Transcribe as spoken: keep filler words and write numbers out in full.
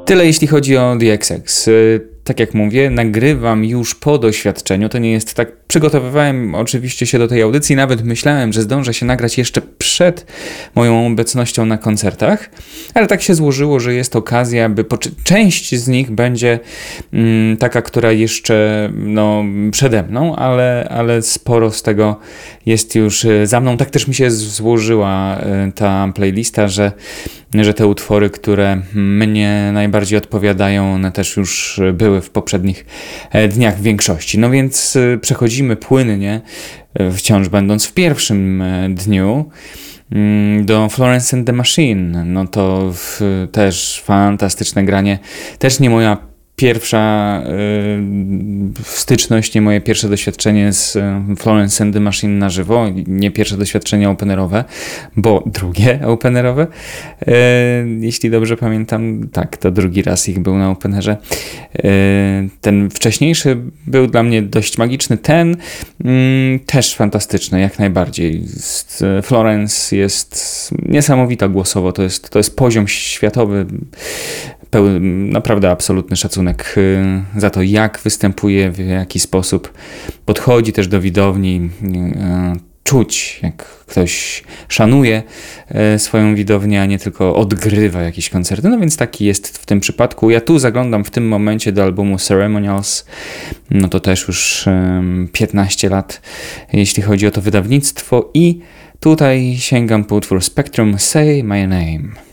Tyle jeśli chodzi o The X X. Tak jak mówię, nagrywam już po doświadczeniu, to nie jest tak, przygotowywałem oczywiście się do tej audycji, nawet myślałem, że zdążę się nagrać jeszcze przed moją obecnością na koncertach, ale tak się złożyło, że jest okazja, by poczy- część z nich będzie mm, taka, która jeszcze no, przede mną, ale, ale sporo z tego jest już za mną. Tak też mi się złożyła ta playlista, że, że te utwory, które mnie najbardziej odpowiadają, one też już były w poprzednich dniach w większości. No więc przechodzimy płynnie, wciąż będąc w pierwszym dniu, do Florence and the Machine. No to w, też fantastyczne granie. Też nie moja pierwsza y, styczność, nie moje pierwsze doświadczenie z Florence and the Machine na żywo, nie pierwsze doświadczenie openerowe, bo drugie openerowe. Y, jeśli dobrze pamiętam, tak, to drugi raz ich był na openerze. Y, ten wcześniejszy był dla mnie dość magiczny, ten y, też fantastyczny, jak najbardziej. Florence jest niesamowita głosowo, to jest, to jest poziom światowy, pełny, naprawdę absolutny szacunek za to, jak występuje, w jaki sposób podchodzi też do widowni. Czuć, jak ktoś szanuje swoją widownię, a nie tylko odgrywa jakieś koncerty. No więc taki jest w tym przypadku. Ja tu zaglądam w tym momencie do albumu Ceremonials. No to też już piętnaście lat, jeśli chodzi o to wydawnictwo. I tutaj sięgam po utwór Spectrum Say My Name.